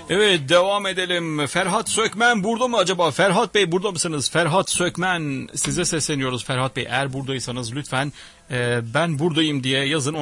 Evet, devam edelim. Ferhat Sökmen burada mı acaba? Ferhat Bey burada mısınız? Ferhat Sökmen, size sesleniyoruz Ferhat Bey. Eğer buradaysanız lütfen ben buradayım diye yazın.